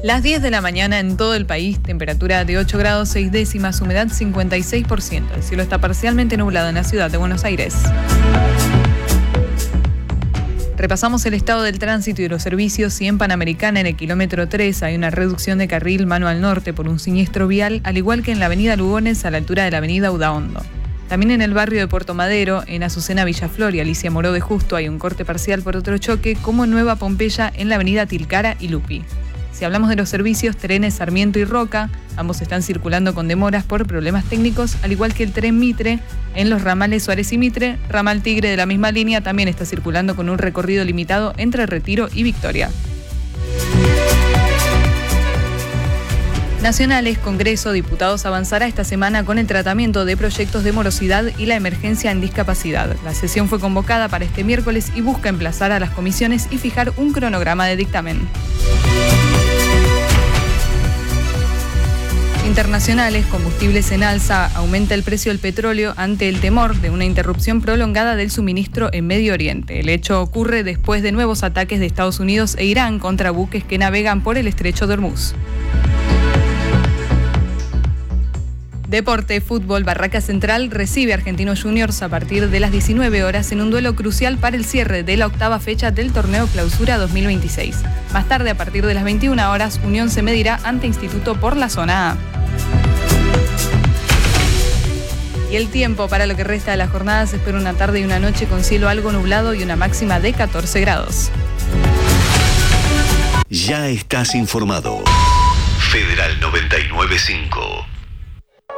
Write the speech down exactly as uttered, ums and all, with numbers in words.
Las diez de la mañana en todo el país, temperatura de ocho grados seis décimas, humedad cincuenta y seis por ciento. El cielo está parcialmente nublado en la ciudad de Buenos Aires. Repasamos el estado del tránsito y los servicios y en Panamericana, en el kilómetro tres, hay una reducción de carril mano al norte por un siniestro vial, al igual que en la avenida Lugones a la altura de la avenida Udaondo. También en el barrio de Puerto Madero, en Azucena Villaflor y Alicia Moró de Justo, hay un corte parcial por otro choque, como en Nueva Pompeya en la avenida Tilcara y Lupi. Si hablamos de los servicios, trenes Sarmiento y Roca, ambos están circulando con demoras por problemas técnicos, al igual que el tren Mitre en los ramales Suárez y Mitre. Ramal Tigre de la misma línea también está circulando con un recorrido limitado entre Retiro y Victoria. Nacionales, Congreso, diputados avanzará esta semana con el tratamiento de proyectos de morosidad y la emergencia en discapacidad. La sesión fue convocada para este miércoles y busca emplazar a las comisiones y fijar un cronograma de dictamen. Internacionales, combustibles en alza, aumenta el precio del petróleo ante el temor de una interrupción prolongada del suministro en Medio Oriente. El hecho ocurre después de nuevos ataques de Estados Unidos e Irán contra buques que navegan por el estrecho de Hormuz. Deporte, fútbol, Barraca Central recibe a Argentinos Juniors a partir de las diecinueve horas en un duelo crucial para el cierre de la octava fecha del torneo Clausura dos mil veintiséis. Más tarde, a partir de las veintiuna horas, Unión se medirá ante Instituto por la zona A. Y el tiempo para lo que resta de la jornada: se espera una tarde y una noche con cielo algo nublado y una máxima de catorce grados. Ya estás informado. Federal noventa y nueve punto cinco.